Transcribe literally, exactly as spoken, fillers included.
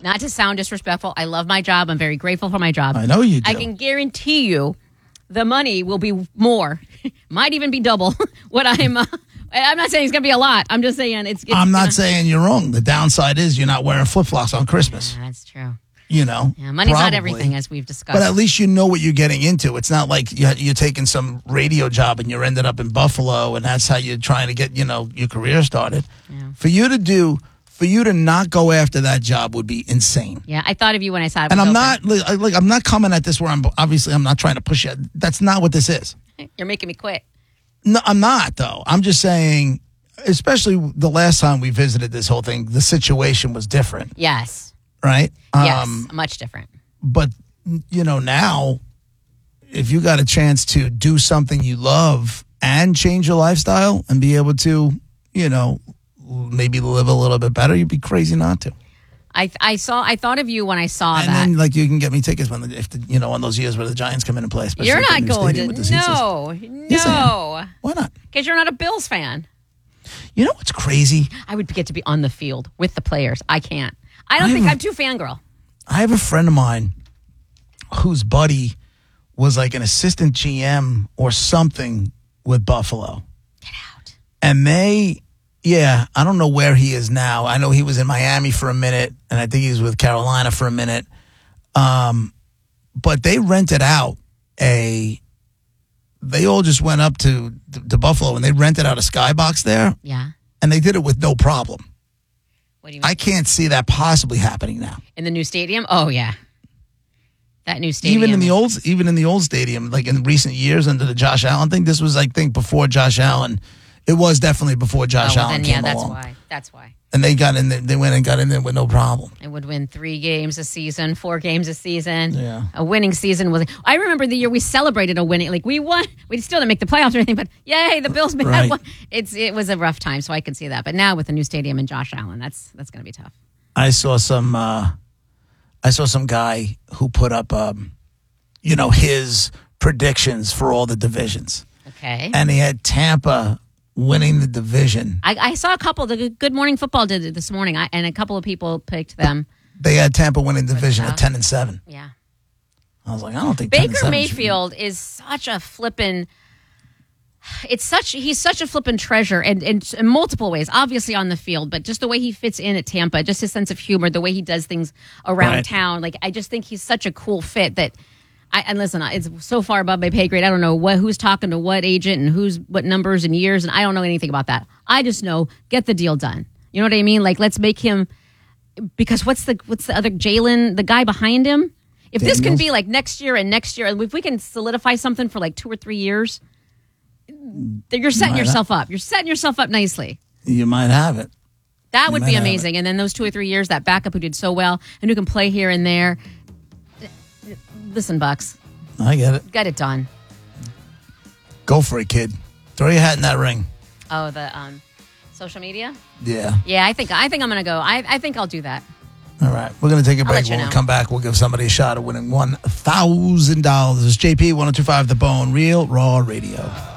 Not to sound disrespectful, I love my job. I'm very grateful for my job. I know you do. I can guarantee you the money will be more, might even be double what I'm... Uh, I'm not saying it's going to be a lot. I'm just saying it's... it's I'm not gonna, saying you're wrong. The downside is you're not wearing flip-flops on Christmas. Yeah, that's true. You know? Yeah, money's probably. not everything, as we've discussed. But at least you know what you're getting into. It's not like you- you're taking some radio job and you're ended up in Buffalo and that's how you're trying to get, you know, your career started. Yeah. For you to do... For you to not go after that job would be insane. Yeah, I thought of you when I saw it. And I'm open. not like, like I'm not coming at this where I'm obviously I'm not trying to push it. That's not what this is. You're making me quit. No, I'm not though. I'm just saying, especially the last time we visited this whole thing, the situation was different, Yes. right? Yes, much different. But you know, now if you got a chance to do something you love and change your lifestyle and be able to, you know, maybe live a little bit better, you'd be crazy not to. I I saw I thought of you when I saw And that. then, like, you can get me tickets when, the, if the, you know, on those years where the Giants come into play. especially You're at the not new going stadium to. with the seats. No, Yes, I no. am. Why not? Because you're not a Bills fan. You know what's crazy? I would get to be on the field with the players. I can't. I don't I think have- I'm too fangirl. I have a friend of mine whose buddy was like an assistant G M or something with Buffalo. Get out. And they, yeah, I don't know where he is now. I know he was in Miami for a minute, and I think he was with Carolina for a minute. Um, but they rented out a, they all just went up to, to Buffalo, and they rented out a skybox there, Yeah. and they did it with no problem. What do you mean? I can't see that possibly happening now. In the new stadium? Oh, yeah. That new stadium. Even in the is- old, even in the old stadium, like in recent years under the Josh Allen thing, this was, I think, before Josh Allen. It was definitely before Oh, Josh well, Allen then, came yeah, that's along. why. That's why. And they got in there, they went and got in there with no problem. It would win three games a season, four games a season. Yeah. A winning season was. I remember the year we celebrated a winning. Like we won. We still didn't make the playoffs or anything, but yay, the Bills made Right. one. It's it was a rough time, so I can see that. But now with the new stadium and Josh Allen, that's that's going to be tough. I saw some, uh, I saw some guy who put up, um, you know, his predictions for all the divisions, Okay. and he had Tampa winning the division. I, I saw a couple. The Good Morning Football did it this morning, I, and a couple of people picked them. They had Tampa winning the division at tough. ten and seven. Yeah. I was like, I don't think ten and Baker seven Mayfield is such a flippin'. It's such he's such a flippin' treasure, and, and in multiple ways. Obviously on the field, but just the way he fits in at Tampa, just his sense of humor, the way he does things around Right. town. Like I just think he's such a cool fit that. I, and listen, it's so far above my pay grade. I don't know what who's talking to what agent and who's what numbers and years, and I don't know anything about that. I just know get the deal done. You know what I mean? Like let's make him because what's the what's the other Jalen, the guy behind him? If this can Daniels? be like next year and next year, and if we can solidify something for like two or three years, then you're setting Might yourself up. You're setting yourself up nicely. You might have it. That You would might be have amazing. And then those two or three years, that backup who did so well and who can play here and there. Listen, Bucks, I get it. get it done. Go for it, kid. Throw your hat in that ring. Oh, the um, social media. Yeah. Yeah, I think I think I'm gonna go. I I think I'll do that. All right. We're going to take a I'll break. let you When know. we come back, we'll give somebody a shot at winning one thousand dollars. It's J P, one oh two point five The Bone, Real Raw Radio.